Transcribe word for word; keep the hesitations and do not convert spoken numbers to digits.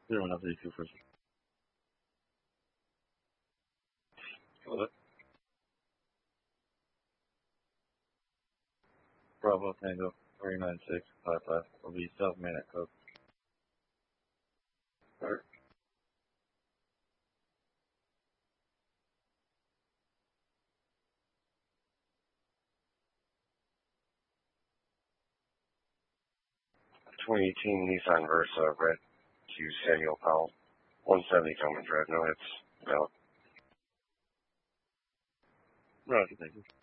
zero one three two first. What? Bravo Tango three nine six five five will be South Manic code. Alright. twenty eighteen Nissan Versa, red to Samuel Powell. one seventy Common Drive, no hits, no. Roger, thank you.